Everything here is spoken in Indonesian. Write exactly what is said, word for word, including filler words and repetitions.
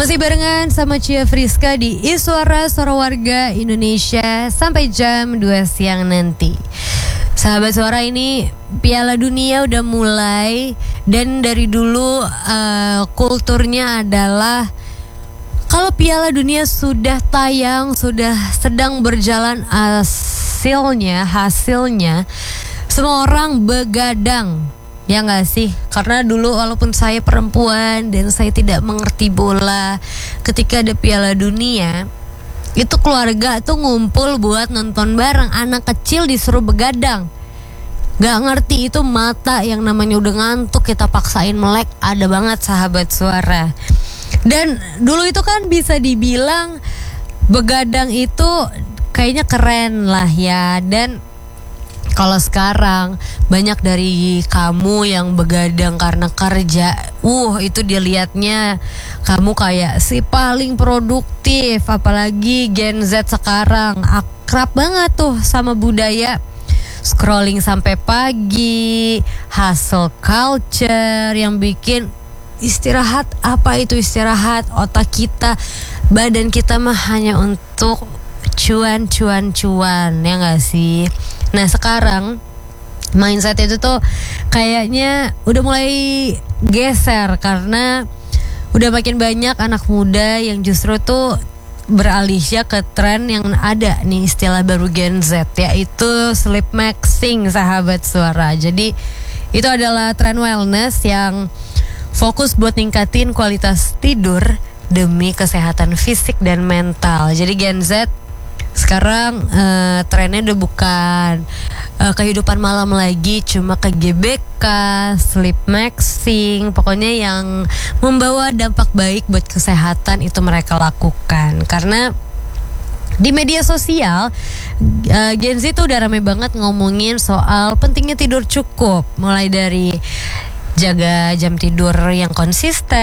Masih barengan sama Cia Friska di Iswara Suara Warga Indonesia sampai jam dua siang nanti. Sahabat Suara, ini Piala Dunia udah mulai. Dan dari dulu uh, kulturnya adalah kalau Piala Dunia sudah tayang, sudah sedang berjalan hasilnya, hasilnya semua orang begadang. Ya gak sih? Karena dulu walaupun saya perempuan dan saya tidak mengerti bola, ketika ada Piala Dunia, itu keluarga tuh ngumpul buat nonton bareng. Anak kecil disuruh begadang. Gak ngerti itu mata yang namanya udah ngantuk kita paksain melek. Ada banget sahabat Suara. Dan dulu itu kan bisa dibilang begadang itu kayaknya keren lah ya. Dan kalau sekarang banyak dari kamu yang begadang karena kerja, uh itu dilihatnya kamu kayak si paling produktif. Apalagi Gen Z sekarang akrab banget tuh sama budaya scrolling sampai pagi, hustle culture yang bikin istirahat, apa itu istirahat? Otak kita, badan kita mah hanya untuk cuan cuan cuan, ya gak sih? Nah sekarang mindset itu tuh kayaknya udah mulai geser karena udah makin banyak anak muda yang justru tuh beralih ya ke tren yang ada nih, istilah baru Gen Z, yaitu sleep maxing sahabat Suara. Jadi itu adalah tren wellness yang fokus buat ningkatin kualitas tidur demi kesehatan fisik dan mental. Jadi Gen Z sekarang uh, trennya udah bukan uh, kehidupan malam lagi, cuma ke G B K, sleep maxing, pokoknya yang membawa dampak baik buat kesehatan itu mereka lakukan. Karena di media sosial uh, Gen Z tuh udah rame banget ngomongin soal pentingnya tidur cukup, mulai dari jaga jam tidur yang konsisten,